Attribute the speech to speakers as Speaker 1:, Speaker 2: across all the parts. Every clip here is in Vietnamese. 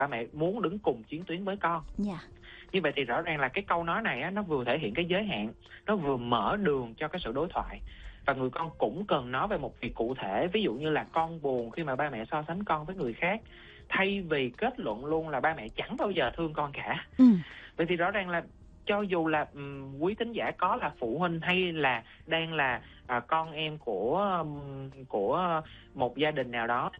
Speaker 1: ba mẹ muốn đứng cùng chiến tuyến với con. Như vậy thì rõ ràng là cái câu nói này á, nó vừa thể hiện cái giới hạn, nó vừa mở đường cho cái sự đối thoại. Và người con cũng cần nói về một việc cụ thể, ví dụ như là con buồn khi mà ba mẹ so sánh con với người khác, thay vì kết luận luôn là ba mẹ chẳng bao giờ thương con cả. Vậy thì rõ ràng là cho dù là quý thính giả có là phụ huynh hay là đang là con em của một gia đình nào đó,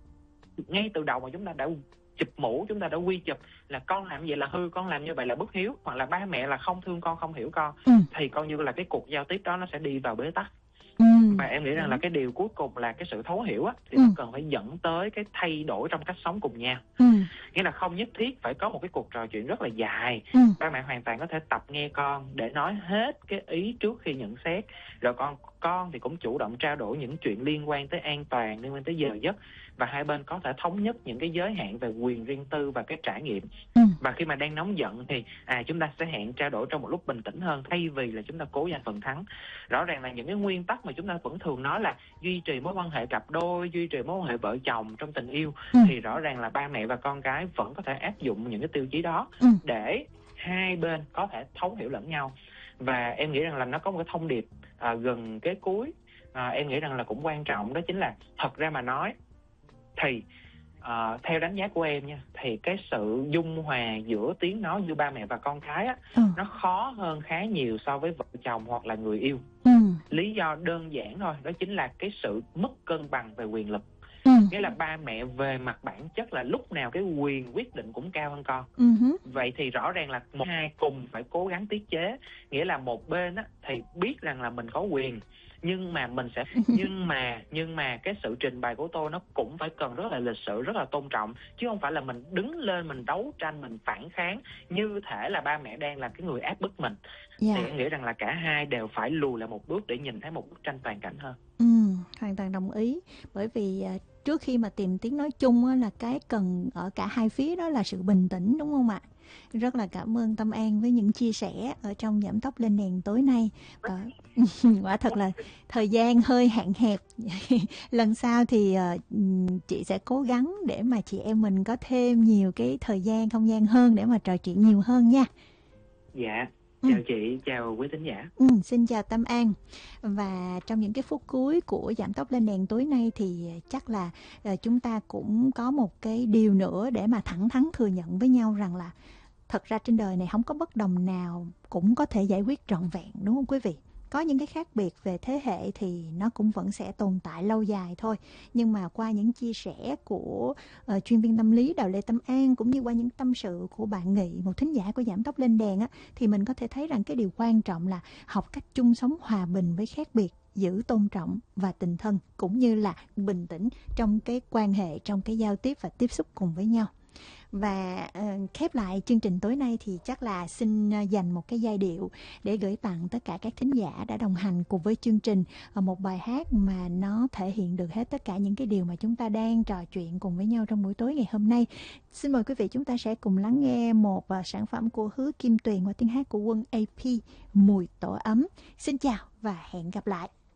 Speaker 1: ngay từ đầu mà chúng ta đã chụp mũ, chúng ta đã quy chụp là con làm vậy là hư, con làm như vậy là bất hiếu, hoặc là ba mẹ là không thương con, không hiểu con, thì coi như là cái cuộc giao tiếp đó nó sẽ đi vào bế tắc. Và em nghĩ rằng là cái điều cuối cùng là cái sự thấu hiểu á, thì nó cần phải dẫn tới cái thay đổi trong cách sống cùng nhau. Nghĩa là không nhất thiết phải có một cái cuộc trò chuyện rất là dài. Ba mẹ hoàn toàn có thể tập nghe con để nói hết cái ý trước khi nhận xét. Rồi con thì cũng chủ động trao đổi những chuyện liên quan tới an toàn, liên quan tới giờ giấc, và hai bên có thể thống nhất những cái giới hạn về quyền riêng tư và cái trải nghiệm. Và khi mà đang nóng giận thì chúng ta sẽ hẹn trao đổi trong một lúc bình tĩnh hơn, thay vì là chúng ta cố giành phần thắng. Rõ ràng là những cái nguyên tắc mà chúng ta vẫn thường nói là duy trì mối quan hệ cặp đôi, duy trì mối quan hệ vợ chồng trong tình yêu, thì rõ ràng là ba mẹ và con cái vẫn có thể áp dụng những cái tiêu chí đó để hai bên có thể thấu hiểu lẫn nhau. Và em nghĩ rằng là nó có một cái thông điệp gần kế cuối, em nghĩ rằng là cũng quan trọng, đó chính là thật ra mà nói thì theo đánh giá của em nha, thì cái sự dung hòa giữa tiếng nói giữa ba mẹ và con cái á, nó khó hơn khá nhiều so với vợ chồng hoặc là người yêu. Lý do đơn giản thôi, đó chính là cái sự mất cân bằng về quyền lực. Nghĩa là ba mẹ về mặt bản chất là lúc nào cái quyền quyết định cũng cao hơn con. Vậy thì rõ ràng là một hai cùng phải cố gắng tiết chế. Nghĩa là một bên á, thì biết rằng là mình có quyền, nhưng mà mình sẽ nhưng mà cái sự trình bày của tôi nó cũng phải cần rất là lịch sự, rất là tôn trọng, chứ không phải là mình đứng lên mình đấu tranh, mình phản kháng như thể là ba mẹ đang là cái người áp bức mình. Thì em nghĩ rằng là cả hai đều phải lùi lại một bước để nhìn thấy một bức tranh toàn cảnh hơn.
Speaker 2: Hoàn toàn đồng ý. Bởi vì trước khi mà tìm tiếng nói chung á, là cái cần ở cả hai phía đó là sự bình tĩnh, đúng không ạ? Rất là cảm ơn Tâm An với những chia sẻ ở trong Giảm Tốc Lên Đèn tối nay. Quả thật là thời gian hơi hạn hẹp. Lần sau thì chị sẽ cố gắng để mà chị em mình có thêm nhiều cái thời gian, không gian hơn để mà trò chuyện nhiều hơn nha.
Speaker 1: Dạ. Chào chị, chào quý thính giả.
Speaker 2: Xin chào Tâm An. Và trong những cái phút cuối của Giảm Tốc Lên Đèn tối nay thì chắc là chúng ta cũng có một cái điều nữa để mà thẳng thắn thừa nhận với nhau rằng là thật ra trên đời này không có bất đồng nào cũng có thể giải quyết trọn vẹn, đúng không quý vị? Có những cái khác biệt về thế hệ thì nó cũng vẫn sẽ tồn tại lâu dài thôi. Nhưng mà qua những chia sẻ của chuyên viên tâm lý Đào Lê Tâm An, cũng như qua những tâm sự của bạn Nghị, một thính giả của Giảm Tốc Lên Đèn á, thì mình có thể thấy rằng cái điều quan trọng là học cách chung sống hòa bình với khác biệt, giữ tôn trọng và tình thân, cũng như là bình tĩnh trong cái quan hệ, trong cái giao tiếp và tiếp xúc cùng với nhau. Và khép lại chương trình tối nay thì chắc là xin dành một cái giai điệu để gửi tặng tất cả các thính giả đã đồng hành cùng với chương trình, một bài hát mà nó thể hiện được hết tất cả những cái điều mà chúng ta đang trò chuyện cùng với nhau trong buổi tối ngày hôm nay. Xin mời quý vị, chúng ta sẽ cùng lắng nghe một sản phẩm của Hứa Kim Tuyền qua tiếng hát của Quân AP, Mùi Tổ Ấm. Xin chào và hẹn gặp lại.